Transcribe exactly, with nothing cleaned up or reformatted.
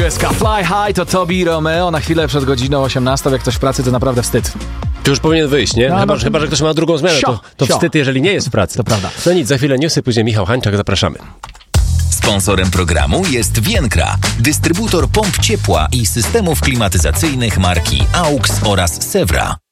U S K Fly High to Tobi Romeo na chwilę przed godziną osiemnastą. Jak ktoś w pracy, to naprawdę wstyd. To już powinien wyjść, nie? No, chyba, no, chyba, że ktoś ma drugą zmianę, sio, to, to sio. wstyd, jeżeli nie jest w pracy. To prawda. No nic, za chwilę newsy, później Michał Hańczak, zapraszamy. Sponsorem programu jest Więkra, dystrybutor pomp ciepła i systemów klimatyzacyjnych marki A U X oraz Sewra.